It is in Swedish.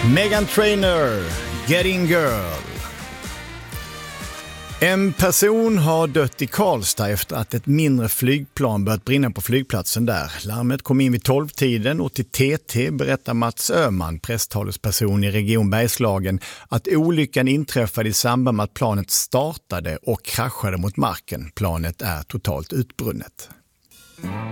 Meghan Trainor, Getting Girl. En person har dött i Karlstad efter att ett mindre flygplan börjat brinna på flygplatsen där. Larmet kom in vid 12-tiden och till TT berättar Mats Öhman, presstalesperson i Region Bergslagen, att olyckan inträffade i samband med att planet startade och kraschade mot marken. Planet är totalt utbrunnet.